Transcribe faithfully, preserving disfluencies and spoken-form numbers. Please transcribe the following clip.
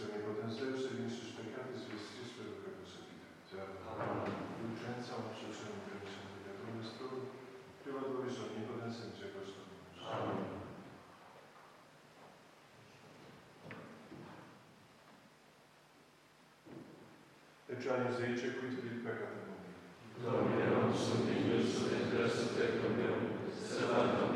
Sia onnipotenza Deus, vincis peccatis vestis per peccatus et indulgenza nostra et per sanctificatum nostrum, privat vobis omnipotens in secos dominus. Amen. Ecce Dei, quid fit peccatum mundi. Domine, non sunt injustus et versus tecum Deum, sed tantum